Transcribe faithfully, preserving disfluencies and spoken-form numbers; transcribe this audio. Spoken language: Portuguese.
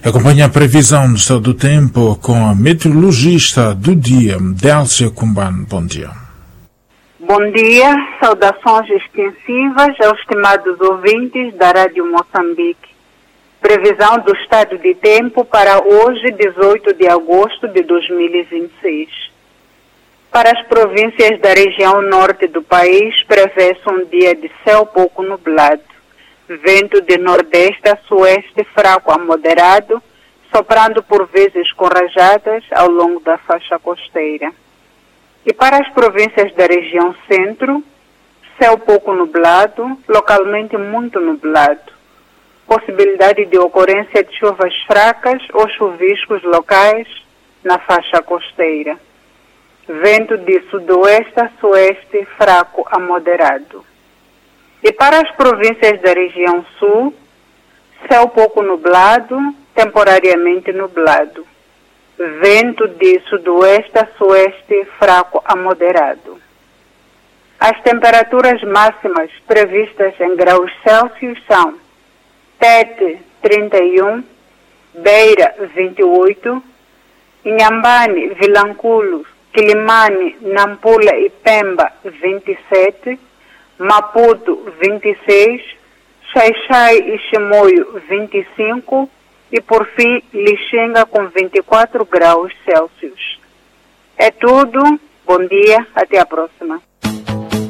Acompanhe a previsão do estado do tempo com a meteorologista do dia, Délcia Kumban. Bom dia. Bom dia, saudações extensivas aos estimados ouvintes da Rádio Moçambique. Previsão do estado de tempo para hoje, dezoito de agosto de dois mil e vinte e seis. Para as províncias da região norte do país, prevê-se um dia de céu pouco nublado. Vento de nordeste a sueste fraco a moderado, soprando por vezes com rajadas ao longo da faixa costeira. E para as províncias da região centro, céu pouco nublado, localmente muito nublado. Possibilidade de ocorrência de chuvas fracas ou chuviscos locais na faixa costeira. Vento de sudoeste a sueste fraco a moderado. E para as províncias da região sul, céu pouco nublado, temporariamente nublado. Vento de sudoeste a sueste fraco a moderado. As temperaturas máximas previstas em graus Celsius são Tete, trinta e um, Beira, vinte e oito, Inhambane, Vilanculo, Quilimane, Nampula e Pemba, vinte e sete, Maputo, vinte e seis, Xai-Xai e Chimoio, vinte e cinco e, por fim, Lixinga com vinte e quatro graus Celsius. É tudo. Bom dia. Até a próxima.